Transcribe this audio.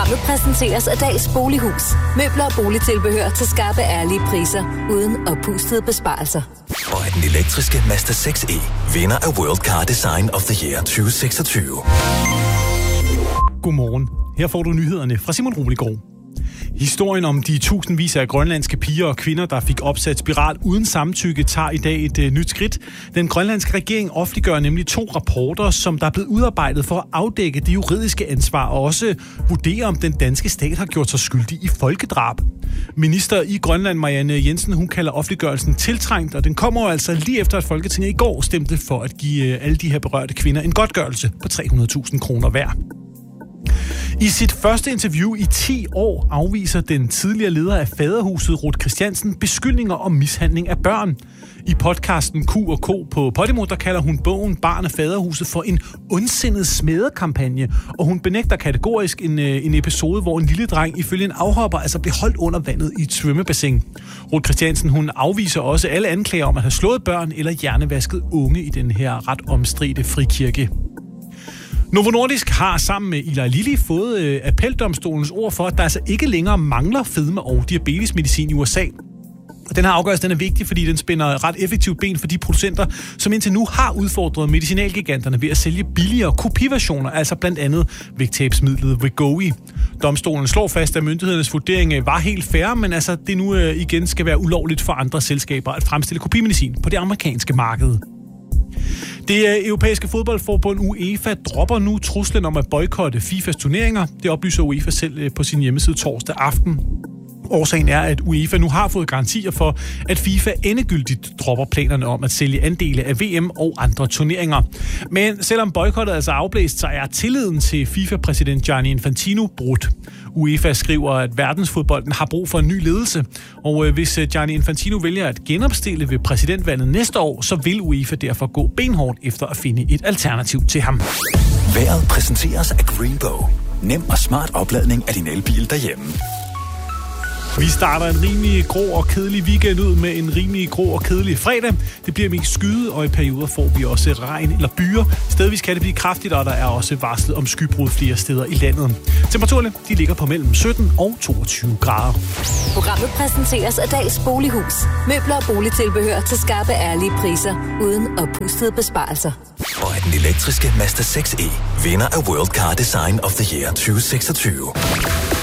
Programmet præsenteres af Dags Bolighus. Møbler og boligtilbehør til skarpe, ærlige priser, uden oppustede besparelser. Og at den elektriske Mazda 6e vinder af World Car Design of the Year 2026. Godmorgen. Her får du nyhederne fra Simon Rubeligård. Historien om de tusindvis af grønlandske piger og kvinder, der fik opsat spiral uden samtykke, tager i dag et nyt skridt. Den grønlandske regering offentliggør nemlig 2 rapporter, som der er blevet udarbejdet for at afdække det juridiske ansvar og også vurdere, om den danske stat har gjort sig skyldig i folkedrab. Minister i Grønland, Marianne Jensen, hun kalder offentliggørelsen tiltrængt, og den kommer altså lige efter, at Folketinget i går stemte for at give alle de her berørte kvinder en godtgørelse på 300.000 kroner hver. I sit første interview i 10 år afviser den tidligere leder af Faderhuset, Ruth Christiansen, beskyldninger om mishandling af børn. I podcasten Q&K på Podimo, der kalder hun bogen Barn af Faderhuset for en ondsindet smædekampagne, og hun benægter kategorisk en episode, hvor en lille dreng ifølge en afhopper altså blev holdt under vandet i et svømmebassin. Ruth Christiansen, hun afviser også alle anklager om at have slået børn eller hjernevasket unge i den her ret omstridte frikirke. Novo Nordisk har sammen med Eli Lilly fået appeldomstolens ord for, at der altså ikke længere mangler fedme- og diabetesmedicin i USA. Og den her afgørelse den er vigtig, fordi den spænder ret effektivt ben for de producenter, som indtil nu har udfordret medicinalgiganterne ved at sælge billigere kopiversioner, altså blandt andet vægttabsmidlet Wegovy. Domstolen slår fast, at myndighedernes vurdering var helt fair, men altså det nu igen skal være ulovligt for andre selskaber at fremstille kopimedicin på det amerikanske marked. Det europæiske fodboldforbund UEFA dropper nu truslen om at boykotte FIFAs turneringer. Det oplyser UEFA selv på sin hjemmeside torsdag aften. Årsagen er, at UEFA nu har fået garantier for, at FIFA endegyldigt dropper planerne om at sælge andele af VM og andre turneringer. Men selvom boykottet altså er afblæst, så er tilliden til FIFA-præsident Gianni Infantino brudt. UEFA skriver, at verdensfodbolden har brug for en ny ledelse, og hvis Gianni Infantino vælger at genopstille ved præsidentvalget næste år, så vil UEFA derfor gå benhårdt efter at finde et alternativ til ham. Vejret præsenteres af Greenbow. Nem og smart opladning af din elbil derhjemme. Vi starter en rimelig grå og kedelig weekend ud med en rimelig grå og kedelig fredag. Det bliver mest skyet, og i perioder får vi også regn eller byer. Stedvis kan det blive kraftigt, og der er også varslet om skybrud flere steder i landet. Temperaturerne de ligger på mellem 17 og 22 grader. Programmet præsenteres af Dags Bolighus. Møbler og boligtilbehør til skarpe, ærlige priser, uden oppustede besparelser. Og at den elektriske Mazda 6e vinder af World Car Design of the Year 2026.